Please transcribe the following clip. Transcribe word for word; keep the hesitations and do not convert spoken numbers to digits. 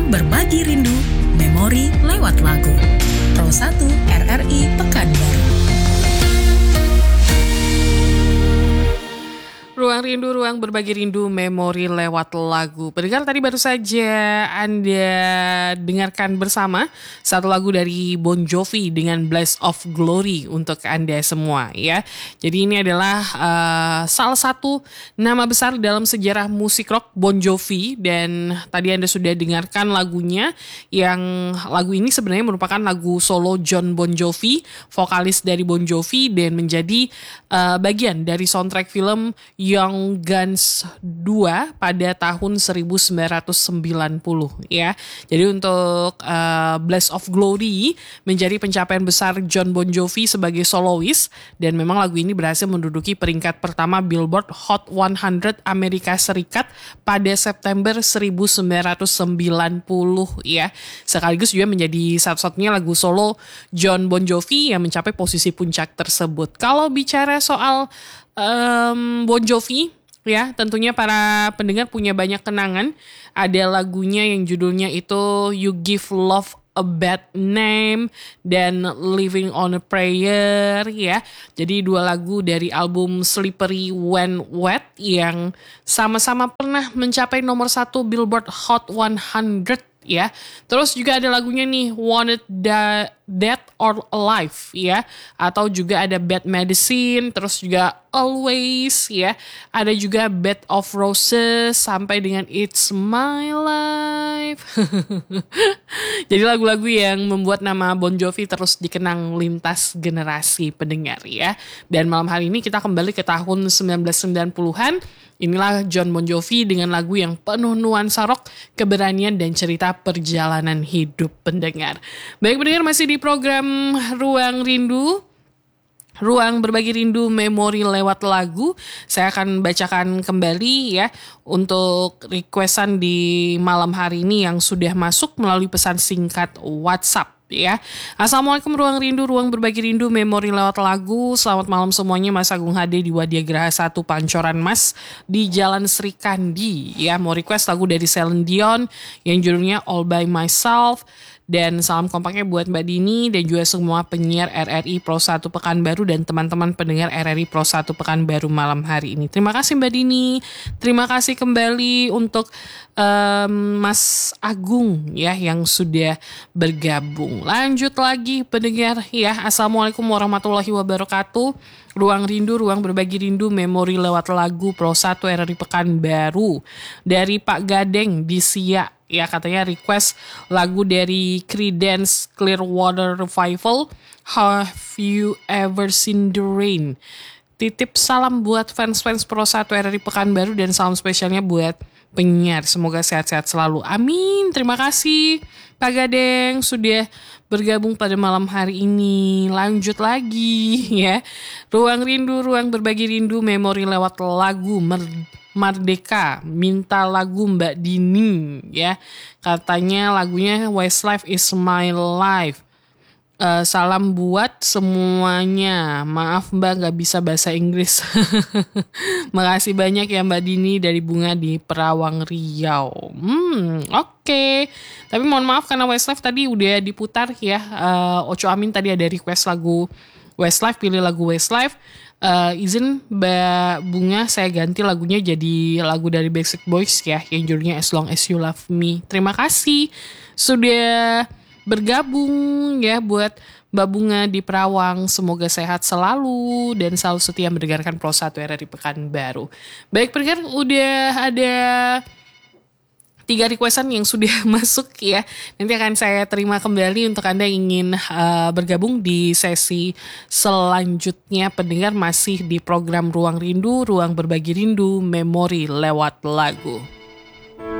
Berbagi Rindu, Memori lewat lagu. Pro satu R R I Pekanbaru. Ruang Rindu, ruang berbagi rindu, memori lewat lagu. Pendengar, tadi baru saja Anda dengarkan bersama satu lagu dari Bon Jovi dengan Blaze of Glory untuk Anda semua ya. Jadi ini adalah uh, salah satu nama besar dalam sejarah musik rock, Bon Jovi, dan tadi Anda sudah dengarkan lagunya, yang lagu ini sebenarnya merupakan lagu solo John Bon Jovi, vokalis dari Bon Jovi, dan menjadi uh, bagian dari soundtrack film Young Guns dua pada tahun seribu sembilan ratus sembilan puluh ya. Jadi untuk uh, Blaze of Glory menjadi pencapaian besar John Bon Jovi sebagai solois, dan memang lagu ini berhasil menduduki peringkat pertama Billboard Hot seratus Amerika Serikat pada September seribu sembilan ratus sembilan puluh ya. Sekaligus juga menjadi satu-satunya lagu solo John Bon Jovi yang mencapai posisi puncak tersebut. Kalau bicara soal Um, Bon Jovi ya, tentunya para pendengar punya banyak kenangan. Ada lagunya yang judulnya itu You Give Love a Bad Name dan Living on a Prayer ya. Jadi dua lagu dari album Slippery When Wet yang sama-sama pernah mencapai nomor satu Billboard Hot seratus ya. Terus juga ada lagunya nih Wanted da- Dead or Alive ya, atau juga ada Bad Medicine, terus juga Always ya. Ada juga Bed of Roses sampai dengan It's My Life. Jadi lagu-lagu yang membuat nama Bon Jovi terus dikenang lintas generasi pendengar ya. Dan malam hari ini kita kembali ke tahun sembilan belas sembilan puluhan. Inilah John Bon Jovi dengan lagu yang penuh nuansa rock, keberanian, dan cerita perjalanan hidup pendengar. Baik pendengar, masih di program Ruang Rindu, ruang berbagi rindu, memori lewat lagu. Saya akan bacakan kembali ya untuk requestan di malam hari ini yang sudah masuk melalui pesan singkat WhatsApp. Ya, Assalamualaikum Ruang Rindu, ruang berbagi rindu, memori lewat lagu. Selamat malam semuanya, Mas Agung H D di Wadia Graha satu Pancoran Mas di Jalan Sri Kandi. Ya, mau request lagu dari Celine Dion yang judulnya All By Myself. Dan salam kompaknya buat Mbak Dini dan juga semua penyiar R R I Pro satu Pekanbaru dan teman-teman pendengar R R I Pro satu Pekanbaru malam hari ini. Terima kasih Mbak Dini. Terima kasih kembali untuk um, Mas Agung ya yang sudah bergabung. Lanjut lagi pendengar ya. Assalamualaikum warahmatullahi wabarakatuh. Ruang Rindu, ruang berbagi rindu, memori lewat lagu Pro satu R R I Pekanbaru. Dari Pak Gadeng di Siak. Ya, katanya request lagu dari Creedence Clearwater Revival, Have You Ever Seen the Rain. Titip salam buat fans-fans Pro satu R R I Pekanbaru dan salam spesialnya buat penyiar. Semoga sehat-sehat selalu. Amin. Terima kasih Pak Gadeng sudah bergabung pada malam hari ini. Lanjut lagi ya. Ruang Rindu, ruang berbagi rindu, memori lewat lagu Mer- Merdeka, minta lagu Mbak Dini ya. Katanya lagunya Westlife is My Life. Uh, salam buat semuanya. Maaf Mbak gak bisa bahasa Inggris. Makasih banyak ya Mbak Dini dari Bunga di Perawang Riau. Hmm oke okay. Tapi mohon maaf karena Westlife tadi udah diputar ya. uh, Oco Amin tadi ada request lagu Westlife, pilih lagu Westlife. Uh, izin Mbak Bunga saya ganti lagunya jadi lagu dari Backstreet Boys ya, yang judulnya As Long As You Love Me. Terima kasih sudah bergabung ya buat Mbak Bunga di Perawang. Semoga sehat selalu dan selalu setia mendengarkan Pro satu R R I Pekanbaru. Baik pendengar, udah ada tiga requestan yang sudah masuk ya. Nanti akan saya terima kembali untuk Anda yang ingin uh, bergabung di sesi selanjutnya. Pendengar masih di program Ruang Rindu, ruang berbagi rindu, memori lewat lagu.